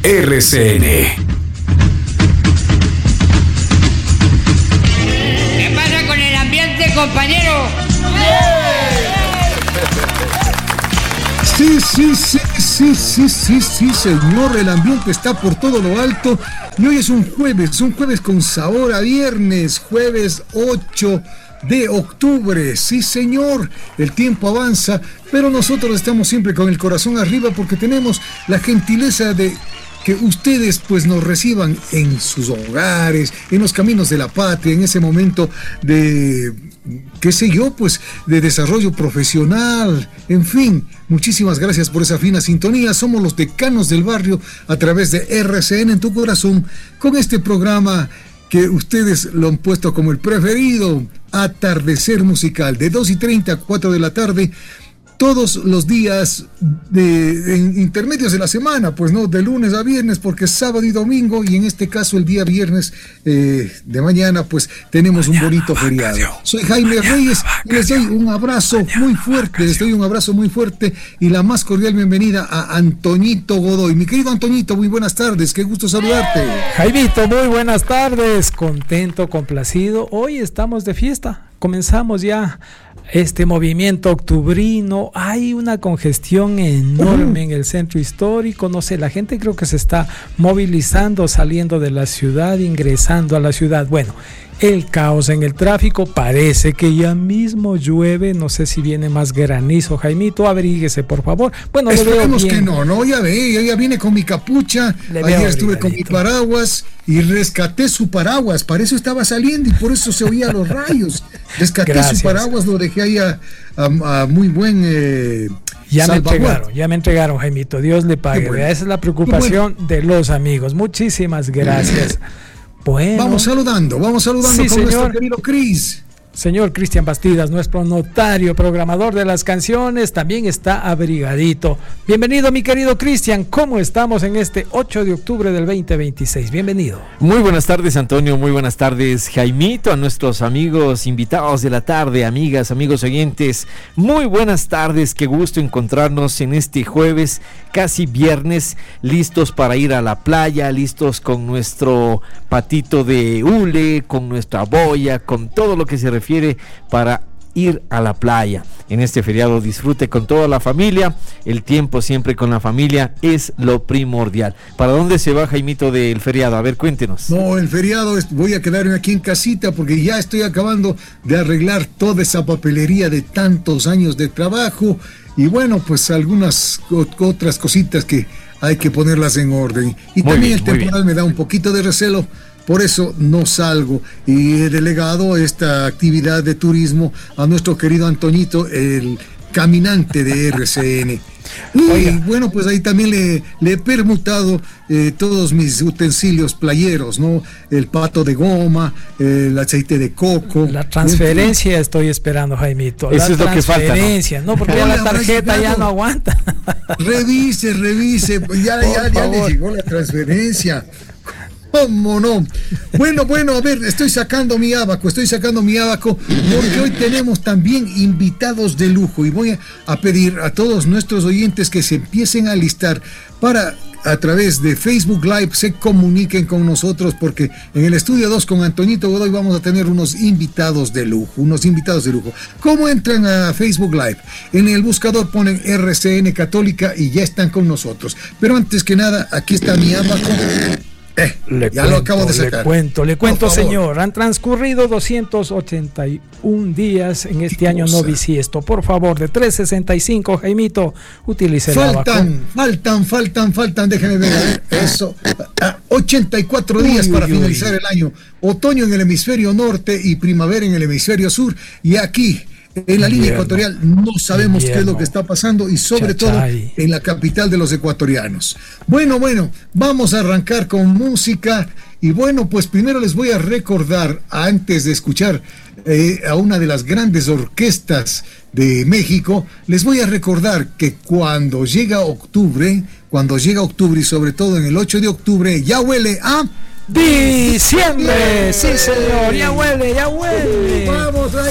RCN. ¿Qué pasa con el ambiente, compañero? Sí, señor, el ambiente está por todo lo alto y hoy es un jueves con sabor a viernes, jueves 8 de octubre, sí señor, el tiempo avanza, pero nosotros estamos siempre con el corazón arriba porque tenemos la gentileza de que ustedes pues nos reciban en sus hogares, en los caminos de la patria, en ese momento de, qué sé yo, pues de desarrollo profesional, en fin, muchísimas gracias por esa fina sintonía. Somos los decanos del barrio a través de RCN en tu corazón, con este programa que ustedes lo han puesto como el preferido, Atardecer Musical, de 2:30 a 4 de la tarde, todos los días en intermedios de la semana, pues no, de lunes a viernes, porque es sábado y domingo, y en este caso el día viernes de mañana, pues tenemos un bonito feriado. Soy Jaime Reyes y les doy un abrazo muy fuerte, y la más cordial bienvenida a Antoñito Godoy. Mi querido Antoñito, muy buenas tardes, qué gusto saludarte. Jaimito, muy buenas tardes, contento, complacido, hoy estamos de fiesta, comenzamos ya este movimiento octubrino, hay una congestión enorme en el centro histórico, no sé, la gente creo que se está movilizando, saliendo de la ciudad, ingresando a la ciudad. Bueno, el caos en el tráfico, parece que ya mismo llueve, no sé si viene más granizo. Jaimito, abríguese por favor. Bueno, esperemos que no, ya viene con mi capucha, ayer estuve con mi paraguas y rescaté su paraguas, para eso estaba saliendo y por eso se oía los rayos. Rescaté Gracias. Su paraguas, lo dejé ahí a muy buen ya me entregaron, Jaimito, Dios le pague. Bueno. Esa es la preocupación de los amigos. Muchísimas gracias. Bueno. Vamos saludando sí, con nuestro querido Cris. Señor Cristian Bastidas, nuestro notario, programador de las canciones, también está abrigadito. Bienvenido, mi querido Cristian. ¿Cómo estamos en este 8 de octubre del 2026? Bienvenido. Muy buenas tardes, Antonio. Muy buenas tardes, Jaimito. A nuestros amigos invitados de la tarde, amigas, amigos oyentes. Muy buenas tardes. Qué gusto encontrarnos en este jueves, casi viernes, listos para ir a la playa, listos con nuestro patito de hule, con nuestra boya, con todo lo que se refiere para ir a la playa. En este feriado disfrute con toda la familia, el tiempo siempre con la familia es lo primordial. ¿Para dónde se va, Jaimito, del feriado? A ver, cuéntenos. No, el feriado voy a quedarme aquí en casita porque ya estoy acabando de arreglar toda esa papelería de tantos años de trabajo y bueno, pues algunas otras cositas que hay que ponerlas en orden. Y muy también bien, el temporal me da un poquito de recelo. Por eso no salgo y he delegado esta actividad de turismo a nuestro querido Antoñito, el caminante de RCN. Y bueno, pues ahí también le he permutado todos mis utensilios playeros, ¿no? El pato de goma, el aceite de coco. La transferencia estoy esperando, Jaimito. Eso es lo que falta, ¿no? Porque ya la tarjeta ya no aguanta. Revise, ya le llegó la transferencia. ¿Cómo no? Bueno, a ver, estoy sacando mi abaco porque hoy tenemos también invitados de lujo y voy a pedir a todos nuestros oyentes que se empiecen a alistar para a través de Facebook Live se comuniquen con nosotros porque en el estudio 2 con Antoñito Godoy vamos a tener unos invitados de lujo. ¿Cómo entran a Facebook Live? En el buscador ponen RCN Católica y ya están con nosotros. Pero antes que nada, aquí está mi abaco. Lo acabo de sacar. Le cuento, señor. Han transcurrido 281 días en este año no bisiesto. Por favor, de 365, Jaimito, utilice el abaco. Faltan, déjenme ver. Eso. 84 días para finalizar el año. Otoño en el hemisferio norte y primavera en el hemisferio sur. Y aquí, en la línea ecuatorial, no sabemos qué es lo que está pasando y sobre todo en la capital de los ecuatorianos. Bueno, vamos a arrancar con música y bueno, pues primero les voy a recordar, antes de escuchar a una de las grandes orquestas de México, les voy a recordar que cuando llega octubre y sobre todo en el 8 de octubre, ya huele a diciembre. Sí, señor, ya huele. Vamos a